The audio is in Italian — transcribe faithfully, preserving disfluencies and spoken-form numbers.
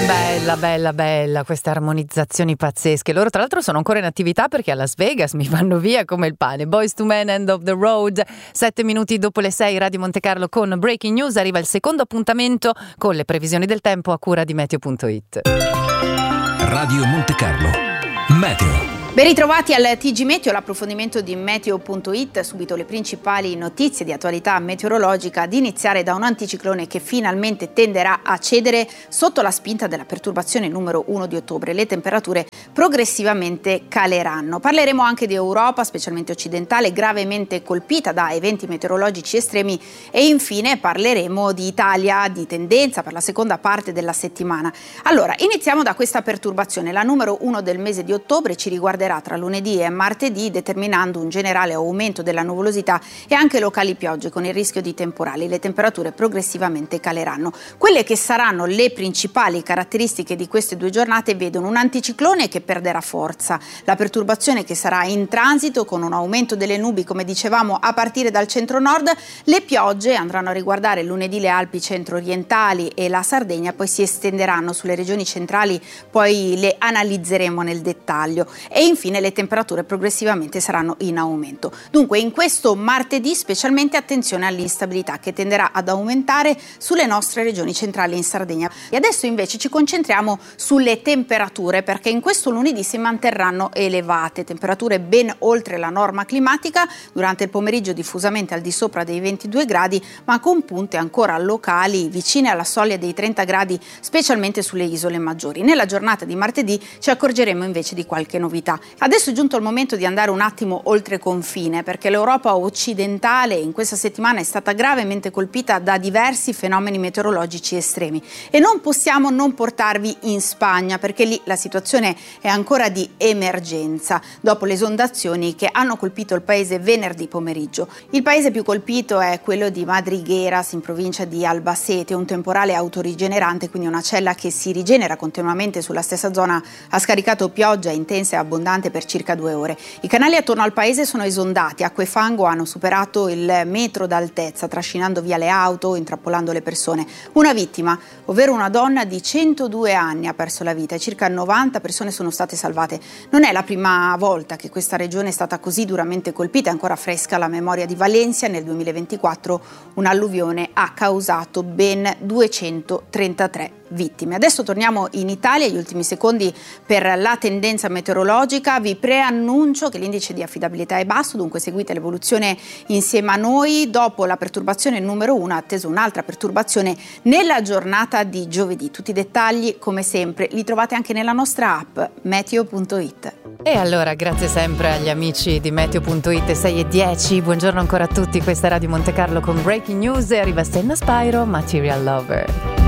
Bella, bella, bella, queste armonizzazioni pazzesche. Loro tra l'altro sono ancora in attività perché a Las Vegas mi vanno via come il pane. Boyz two Men, End of the Road. Sette minuti dopo le sei, Radio Monte Carlo con Breaking News. Arriva il secondo appuntamento con le previsioni del tempo a cura di Meteo punto it. Radio Monte Carlo Meteo. Ben ritrovati al T G Meteo, l'approfondimento di Meteo punto it, subito le principali notizie di attualità meteorologica, ad iniziare da un anticiclone che finalmente tenderà a cedere sotto la spinta della perturbazione numero uno di ottobre. Le temperature progressivamente caleranno. Parleremo anche di Europa, specialmente occidentale, gravemente colpita da eventi meteorologici estremi, e infine parleremo di Italia, di tendenza per la seconda parte della settimana. Allora, iniziamo da questa perturbazione, la numero uno del mese di ottobre, ci riguarderà tra lunedì e martedì, determinando un generale aumento della nuvolosità e anche locali piogge con il rischio di temporali. Le temperature progressivamente caleranno. Quelle che saranno le principali caratteristiche di queste due giornate vedono un anticiclone che perderà forza, la perturbazione che sarà in transito con un aumento delle nubi, come dicevamo, a partire dal centro-nord. Le piogge andranno a riguardare lunedì le Alpi centro-orientali e la Sardegna, poi si estenderanno sulle regioni centrali, poi le analizzeremo nel dettaglio. E infine le temperature progressivamente saranno in aumento. Dunque in questo martedì specialmente attenzione all'instabilità che tenderà ad aumentare sulle nostre regioni centrali in Sardegna. E adesso invece ci concentriamo sulle temperature, perché in questo lunedì si manterranno elevate, temperature ben oltre la norma climatica, durante il pomeriggio diffusamente al di sopra dei ventidue gradi, ma con punte ancora locali vicine alla soglia dei trenta gradi, specialmente sulle isole maggiori. Nella giornata di martedì ci accorgeremo invece di qualche novità. Adesso è giunto il momento di andare un attimo oltre confine, perché l'Europa occidentale in questa settimana è stata gravemente colpita da diversi fenomeni meteorologici estremi, e non possiamo non portarvi in Spagna, perché lì la situazione è ancora di emergenza dopo le esondazioni che hanno colpito il paese venerdì pomeriggio. Il paese più colpito è quello di Madrigueras in provincia di Albacete. Un temporale autorigenerante, quindi una cella che si rigenera continuamente sulla stessa zona, ha scaricato pioggia intensa e abbondante per circa due ore. I canali attorno al paese sono esondati, acqua e fango hanno superato il metro d'altezza, trascinando via le auto, intrappolando le persone. Una vittima, ovvero una donna di centodue anni, ha perso la vita e circa novanta persone sono state salvate. Non è la prima volta che questa regione è stata così duramente colpita, è ancora fresca la memoria di Valencia. Nel duemilaventiquattro un'alluvione ha causato ben duecentotrentatré vittime. Adesso torniamo in Italia, gli ultimi secondi per la tendenza meteorologica. Vi preannuncio che l'indice di affidabilità è basso, dunque seguite l'evoluzione insieme a noi. Dopo la perturbazione numero uno, atteso un'altra perturbazione nella giornata di giovedì. Tutti i dettagli, come sempre, li trovate anche nella nostra app Meteo punto it. E allora, grazie sempre agli amici di Meteo punto it, sei e dieci. Buongiorno ancora a tutti, questa è Radio Monte Carlo con Breaking News e arriva Senna Spyro, Material Lover.